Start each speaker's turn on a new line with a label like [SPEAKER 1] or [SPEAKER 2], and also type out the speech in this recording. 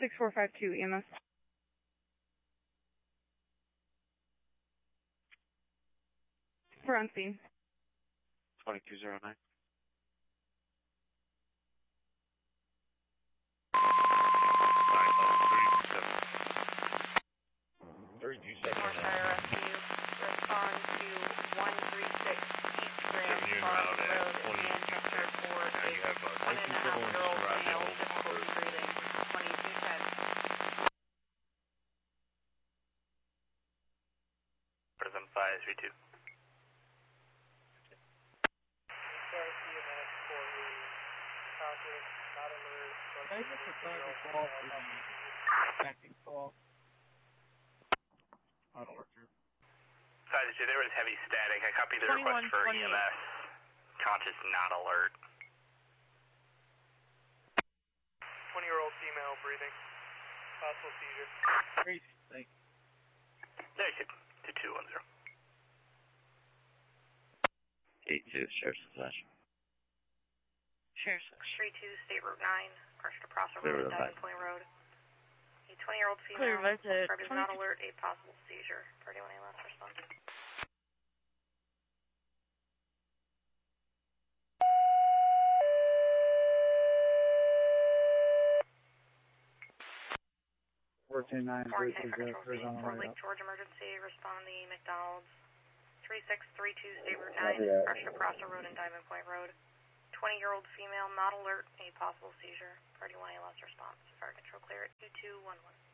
[SPEAKER 1] 6452 EMS. We're on scene.
[SPEAKER 2] 2209.
[SPEAKER 3] Rescue, respond to 136 East Grand Park Road in Manchester for a 1.5-year-old male, difficulty breathing, 2210.
[SPEAKER 4] Prism 532.
[SPEAKER 5] Can I get the target call for the connecting call? Auto Orchard.
[SPEAKER 4] Sorry, there was heavy static. I copied the request for EMS. Conscious, not alert.
[SPEAKER 6] 20-year-old female breathing. Possible seizure.
[SPEAKER 5] Crazy, thank you.
[SPEAKER 4] There you go. 2210.
[SPEAKER 2] 82, Sheriff's Possession.
[SPEAKER 1] Sheriff's.
[SPEAKER 3] 32 State Route 9, Archer Prosser Road, Diamond Point Road. A 20-year-old female, is not alert, a possible seizure. 31A last response. For Lake George emergency, respond the McDonald's 3632 State Route 9, Archer Prosser Road and Diamond Point Road. 20-year-old female, not alert, a possible seizure. 31A last response. Fire control clear at 2211.